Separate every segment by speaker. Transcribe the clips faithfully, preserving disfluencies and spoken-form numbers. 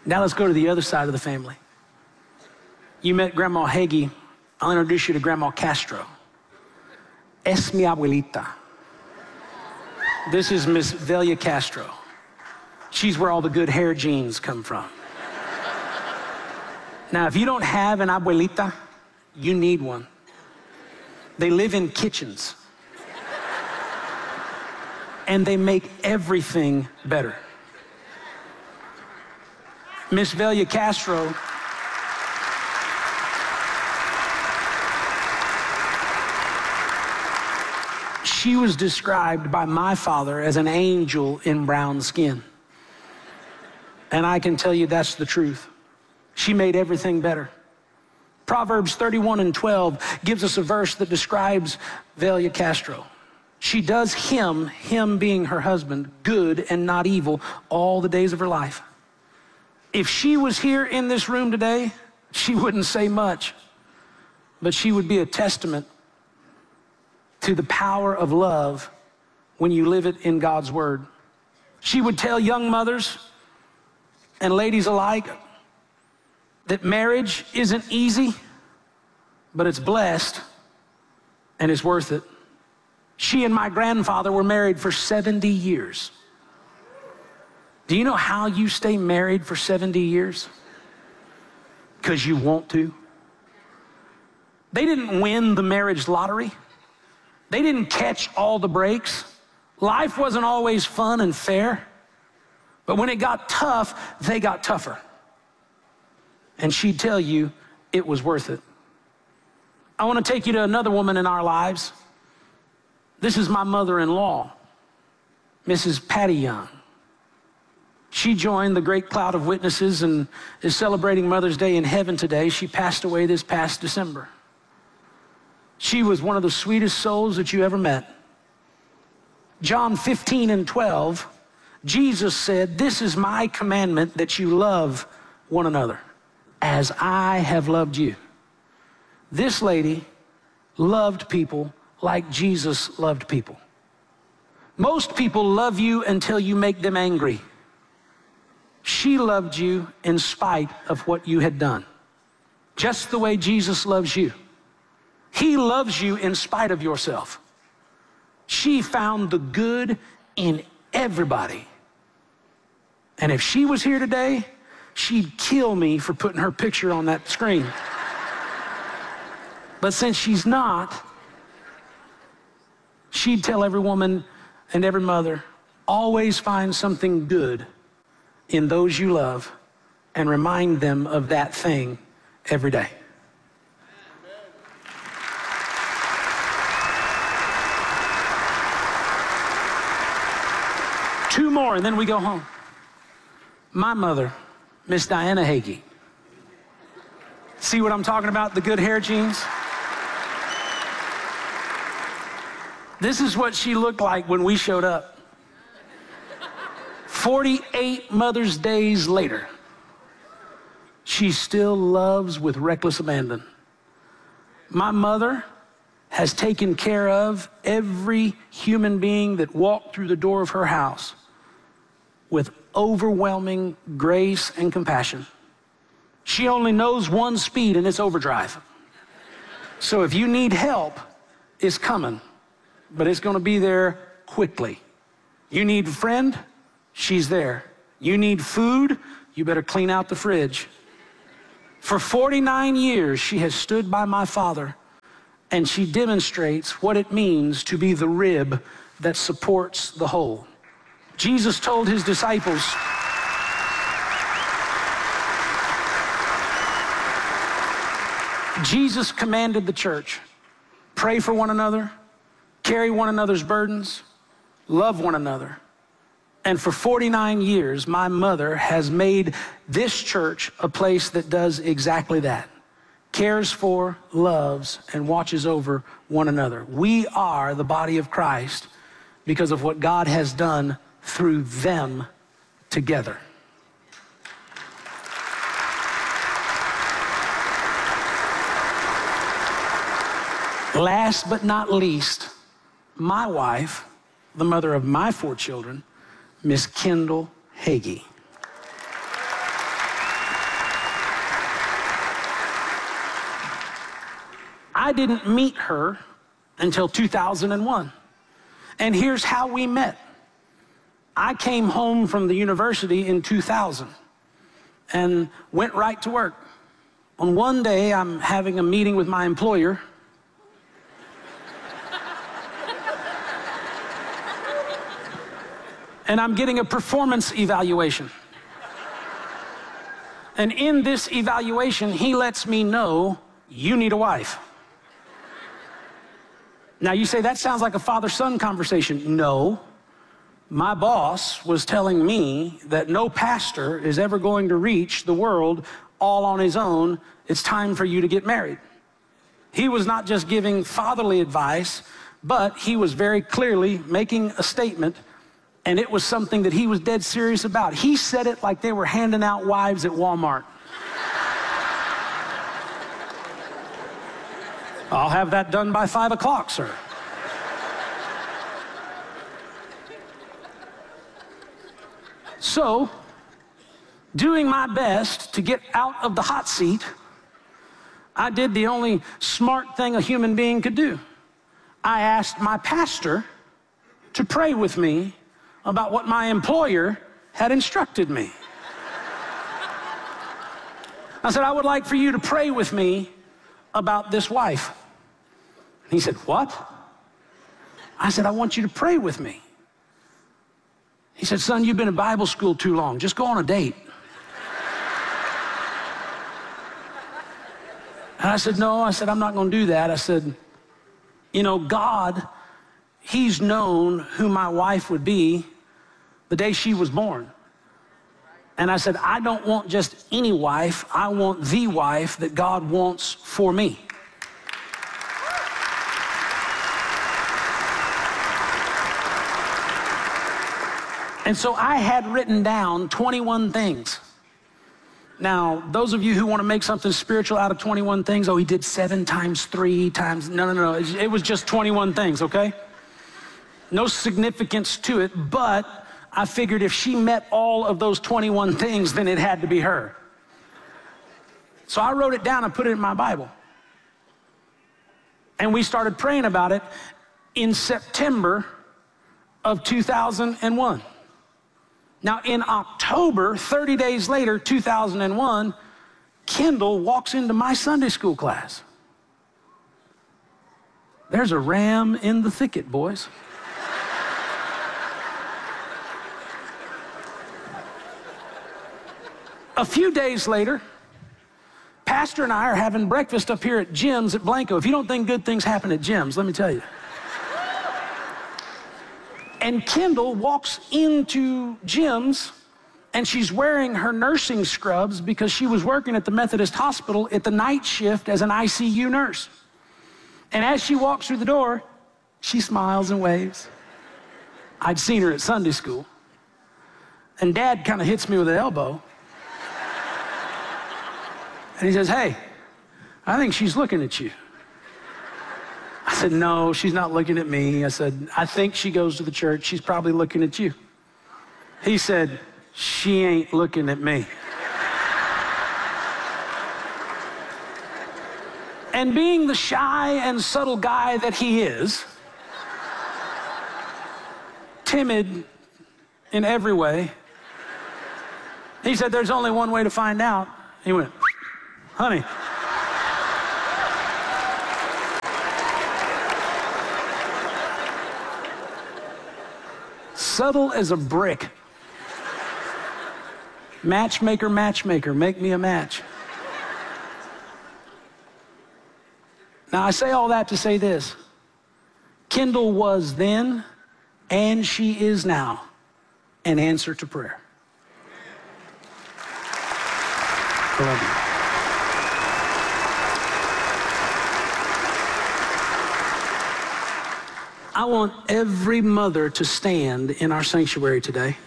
Speaker 1: Now let's go to the other side of the family. You met Grandma Hagee. I'll introduce you to Grandma Castro. Es mi abuelita. This is Miss Velia Castro. She's where all the good hair genes come from. Now, if you don't have an abuelita, you need one. They live in kitchens. And they make everything better. Miss Velia Castro she was described by my father as an angel in brown skin. And I can tell you that's the truth. She made everything better. Proverbs thirty-one and twelve gives us a verse that describes Velia Castro. She does him, him being her husband, good and not evil all the days of her life. If she was here in this room today, she wouldn't say much, but she would be a testament to the power of love when you live it in God's word. She would tell young mothers and ladies alike that marriage isn't easy, but it's blessed and it's worth it. She and my grandfather were married for seventy years. Do you know how you stay married for seventy years? Because you want to. They didn't win the marriage lottery. They didn't catch all the breaks. Life wasn't always fun and fair. But when it got tough, they got tougher. And she'd tell you it was worth it. I want to take you to another woman in our lives. This is my mother-in-law, Missus Patty Young. She joined the great cloud of witnesses and is celebrating Mother's Day in heaven today. She passed away this past December. She was one of the sweetest souls that you ever met. John fifteen and twelve, Jesus said, "This is my commandment, that you love one another as I have loved you." This lady loved people like Jesus loved people. Most people love you until you make them angry. She loved you in spite of what you had done, just the way Jesus loves you. He loves you in spite of yourself. She found the good in everybody. And if she was here today, she'd kill me for putting her picture on that screen. But since she's not, she'd tell every woman and every mother, always find something good in those you love and remind them of that thing every day. Two more and then we go home. My mother, Miss Diana Hagee. See what I'm talking about, the good hair genes? This is what she looked like when we showed up. forty-eight Mother's Days later, she still loves with reckless abandon. My mother has taken care of every human being that walked through the door of her house with overwhelming grace and compassion. She only knows one speed, and it's overdrive. So if you need help, it's coming, but it's going to be there quickly. You need a friend? She's there. You need food? You better clean out the fridge. For forty-nine years, she has stood by my father, and she demonstrates what it means to be the rib that supports the whole. Jesus told his disciples, Jesus commanded the church, pray for one another, carry one another's burdens, love one another. And for forty-nine years, my mother has made this church a place that does exactly that. Cares for, loves, and watches over one another. We are the body of Christ because of what God has done through them together. Last but not least, my wife, the mother of my four children, Miss Kendall Hagee. I didn't meet her until two thousand one. And here's how we met. I came home from the university in two thousand and went right to work. On one day, I'm having a meeting with my employer. And I'm getting a performance evaluation. And in this evaluation, he lets me know, you need a wife. Now you say, that sounds like a father-son conversation. No, my boss was telling me that no pastor is ever going to reach the world all on his own. It's time for you to get married. He was not just giving fatherly advice, but he was very clearly making a statement, and it was something that he was dead serious about. He said it like they were handing out wives at Walmart. I'll have that done by five o'clock, sir. So, doing my best to get out of the hot seat, I did the only smart thing a human being could do. I asked my pastor to pray with me about what my employer had instructed me. I said, I would like for you to pray with me about this wife. He said, what? I said, I want you to pray with me. He said, son, you've been in Bible school too long. Just go on a date. And I said, no, I said, I'm not going to do that. I said, you know, God, he's known who my wife would be the day she was born. And I said, I don't want just any wife. I want the wife that God wants for me. And so I had written down twenty-one things. Now, those of you who want to make something spiritual out of twenty-one things, oh, he did seven times three times, no, no, no, it was just twenty-one things, okay? No significance to it, but I figured if she met all of those twenty-one things, then it had to be her. So I wrote it down and put it in my Bible. And we started praying about it in September of two thousand one. Now, in October, thirty days later, two thousand one, Kendall walks into my Sunday school class. There's a ram in the thicket, boys. A few days later, Pastor and I are having breakfast up here at Jim's at Blanco. If you don't think good things happen at Jim's, let me tell you. And Kendall walks into Jim's, and she's wearing her nursing scrubs because she was working at the Methodist Hospital at the night shift as an I C U nurse. And as she walks through the door, she smiles and waves. I'd seen her at Sunday school. And Dad kind of hits me with an elbow. And he says, hey, I think she's looking at you. I said, no, she's not looking at me. I said, I think she goes to the church. She's probably looking at you. He said, she ain't looking at me. And being the shy and subtle guy that he is, timid in every way, he said, there's only one way to find out. He went, honey. Subtle as a brick. Matchmaker, matchmaker, make me a match. Now, I say all that to say this. Kendall was then, and she is now, an answer to prayer. I love you. I want every mother to stand in our sanctuary today.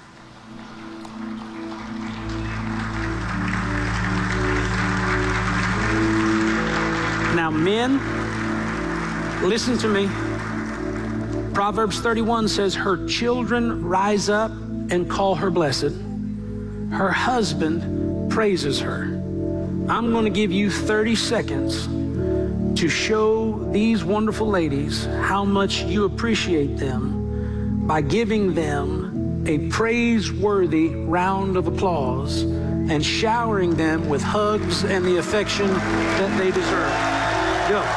Speaker 1: Now, men, listen to me. Proverbs thirty-one says, her children rise up and call her blessed. Her husband praises her. I'm going to give you thirty seconds to show these wonderful ladies how much you appreciate them by giving them a praiseworthy round of applause and showering them with hugs and the affection that they deserve. Go.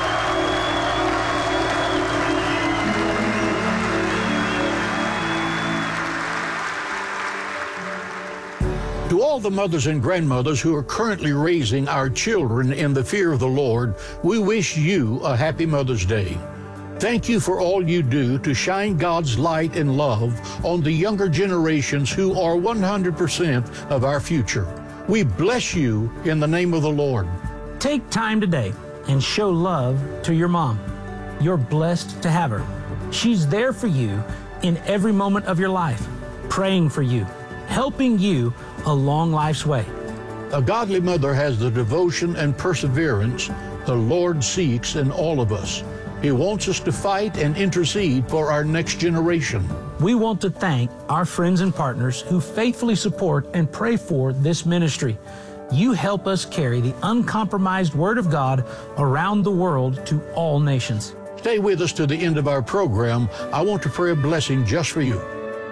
Speaker 2: To all the mothers and grandmothers who are currently raising our children in the fear of the Lord, we wish you a happy Mother's Day. Thank you for all you do to shine God's light and love on the younger generations who are one hundred percent of our future. We bless you in the name of the Lord.
Speaker 1: Take time today and show love to your mom. You're blessed to have her. She's there for you in every moment of your life, praying for you, helping you along life's way.
Speaker 2: A godly mother has the devotion and perseverance the Lord seeks in all of us. He wants us to fight and intercede for our next generation.
Speaker 1: We want to thank our friends and partners who faithfully support and pray for this ministry. You help us carry the uncompromised Word of God around the world to all nations.
Speaker 2: Stay with us to the end of our program. I want to pray a blessing just for you.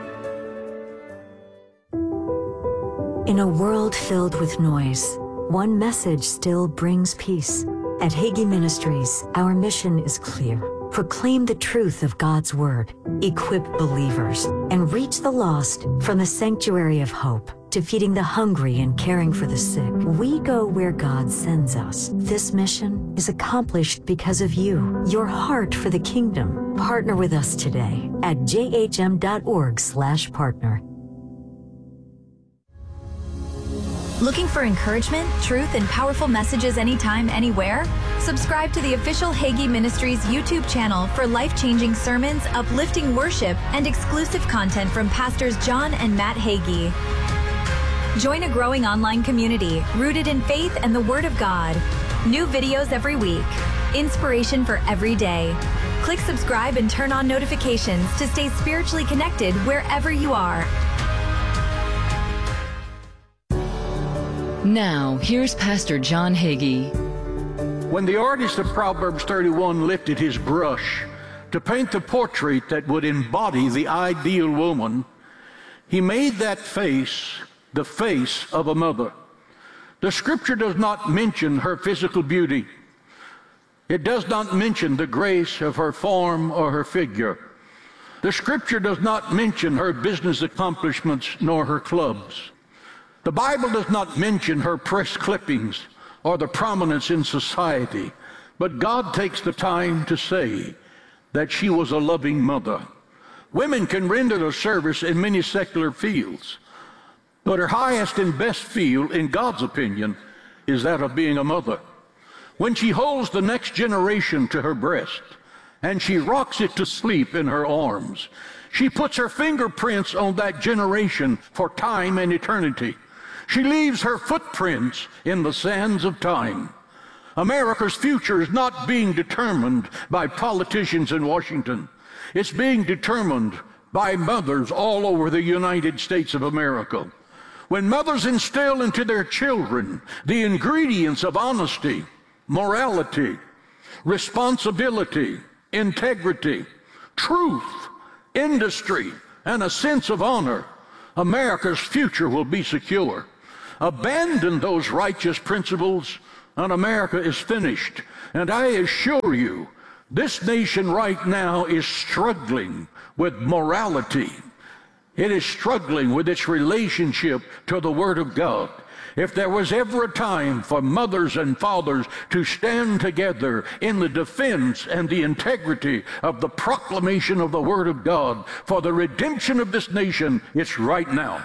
Speaker 3: In a world filled with noise, one message still brings peace. At Hagee Ministries, our mission is clear. Proclaim the truth of God's Word, equip believers, and reach the lost from the sanctuary of hope to feeding the hungry and caring for the sick. We go where God sends us. This mission is accomplished because of you, your heart for the kingdom. Partner with us today at j h m dot org slash partner.
Speaker 4: Looking for encouragement, truth, and powerful messages anytime, anywhere? Subscribe to the official Hagee Ministries YouTube channel for life-changing sermons, uplifting worship, and exclusive content from Pastors John and Matt Hagee. Join a growing online community rooted in faith and the Word of God. New videos every week. Inspiration for every day. Click subscribe and turn on notifications to stay spiritually connected wherever you are.
Speaker 5: Now, here's Pastor John Hagee.
Speaker 2: When the artist of Proverbs thirty-one lifted his brush to paint the portrait that would embody the ideal woman, he made that face the face of a mother. The scripture does not mention her physical beauty. It does not mention the grace of her form or her figure. The scripture does not mention her business accomplishments nor her clubs. The Bible does not mention her press clippings or the prominence in society, but God takes the time to say that she was a loving mother. Women can render a service in many secular fields, but her highest and best field, in God's opinion, is that of being a mother. When she holds the next generation to her breast and she rocks it to sleep in her arms, she puts her fingerprints on that generation for time and eternity. She leaves her footprints in the sands of time. America's future is not being determined by politicians in Washington. It's being determined by mothers all over the United States of America. When mothers instill into their children the ingredients of honesty, morality, responsibility, integrity, truth, industry, and a sense of honor, America's future will be secure. Abandon those righteous principles, and America is finished. And I assure you, this nation right now is struggling with morality. It is struggling with its relationship to the Word of God. If there was ever a time for mothers and fathers to stand together in the defense and the integrity of the proclamation of the Word of God for the redemption of this nation, it's right now.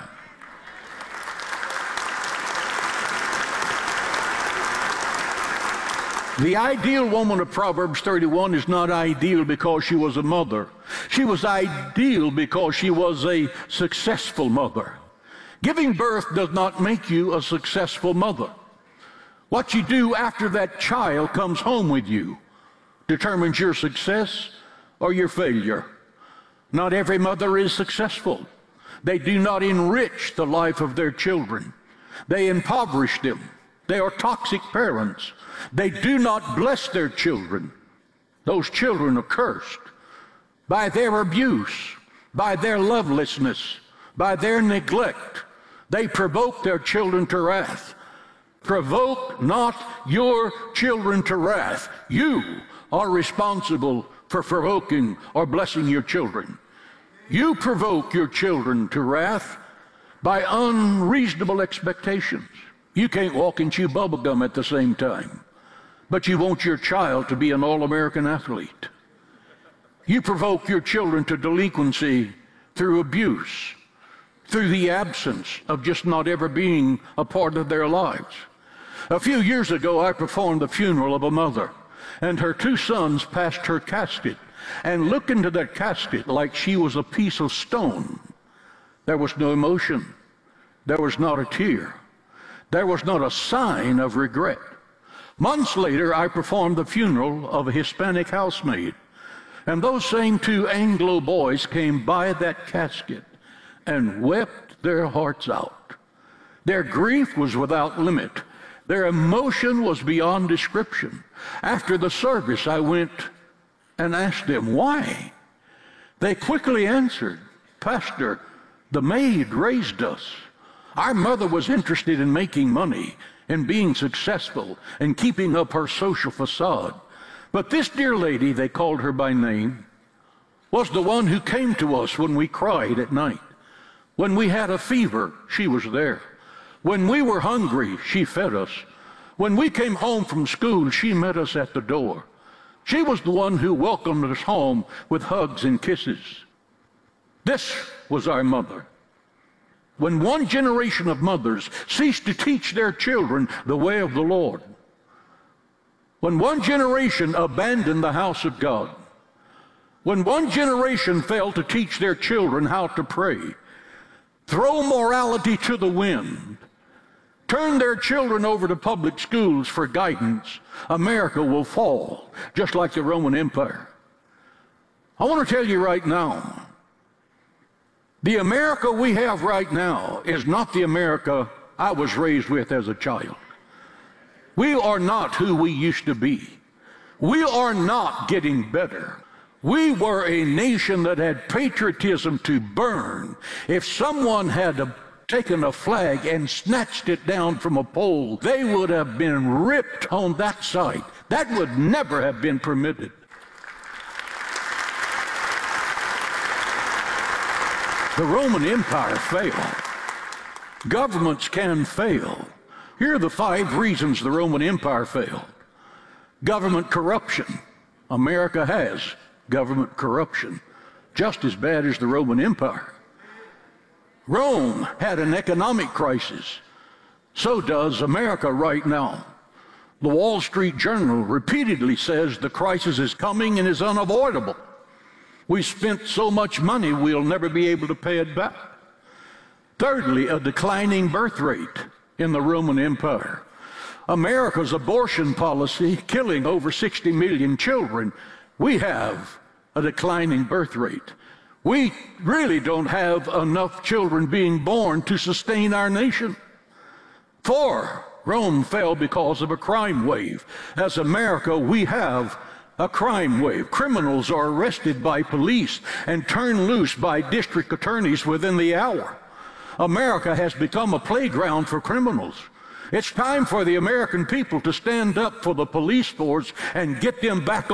Speaker 2: The ideal woman of Proverbs thirty-one is not ideal because she was a mother. She was ideal because she was a successful mother. Giving birth does not make you a successful mother. What you do after that child comes home with you determines your success or your failure. Not every mother is successful. They do not enrich the life of their children. They impoverish them. They are toxic parents. They do not bless their children. Those children are cursed by their abuse, by their lovelessness, by their neglect. They provoke their children to wrath. Provoke not your children to wrath. You are responsible for provoking or blessing your children. You provoke your children to wrath by unreasonable expectations. You can't walk and chew bubble gum at the same time, but you want your child to be an all-American athlete. You provoke your children to delinquency through abuse, through the absence of just not ever being a part of their lives. A few years ago, I performed the funeral of a mother, and her two sons passed her casket and looked into that casket like she was a piece of stone. There was no emotion. There was not a tear. There was not a sign of regret. Months later, I performed the funeral of a Hispanic housemaid, and those same two Anglo boys came by that casket and wept their hearts out. Their grief was without limit. Their emotion was beyond description. After the service, I went and asked them why. They quickly answered, "Pastor, the maid raised us. Our mother was interested in making money and being successful and keeping up her social facade. But this dear lady," they called her by name, "was the one who came to us when we cried at night. When we had a fever, she was there. When we were hungry, she fed us. When we came home from school, she met us at the door. She was the one who welcomed us home with hugs and kisses. This was our mother." When one generation of mothers ceased to teach their children the way of the Lord, when one generation abandoned the house of God, when one generation failed to teach their children how to pray, throw morality to the wind, turn their children over to public schools for guidance, America will fall, just like the Roman Empire. I want to tell you right now, the America we have right now is not the America I was raised with as a child. We are not who we used to be. We are not getting better. We were a nation that had patriotism to burn. If someone had taken a flag and snatched it down from a pole, they would have been ripped on that side. That would never have been permitted. The Roman Empire failed. Governments can fail. Here are the five reasons the Roman Empire failed. Government corruption. America has government corruption, just as bad as the Roman Empire. Rome had an economic crisis. So does America right now. The Wall Street Journal repeatedly says the crisis is coming and is unavoidable. We spent so much money we'll never be able to pay it back. Thirdly, a declining birth rate in the Roman Empire. America's abortion policy killing over sixty million children. We have a declining birth rate. We really don't have enough children being born to sustain our nation. Four, Rome fell because of a crime wave. As America, we have a crime wave. Criminals are arrested by police and turned loose by district attorneys within the hour. America has become a playground for criminals. It's time for the American people to stand up for the police force and get them back